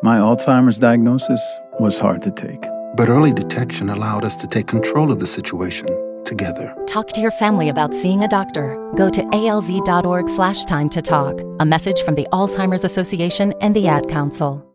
My Alzheimer's diagnosis was hard to take. But early detection allowed us to take control of the situation together. Talk to your family about seeing a doctor. Go to alz.org/time to talk. A message from the Alzheimer's Association and the Ad Council.